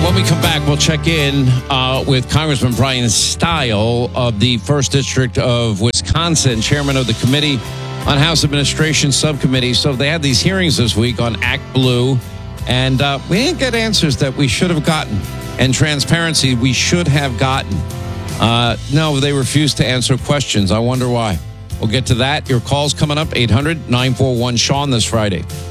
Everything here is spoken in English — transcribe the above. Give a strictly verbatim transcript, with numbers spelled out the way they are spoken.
When we come back, we'll check in uh, with Congressman Brian Stile of the first District of Wisconsin, chairman of the Committee on House Administration Subcommittee. So they had these hearings this week on Act Blue, and uh, we didn't get answers that we should have gotten, and transparency we should have gotten. Uh, no, they refused to answer questions. I wonder why. We'll get to that. Your call's coming up, eight hundred, nine four one, Sean this Friday.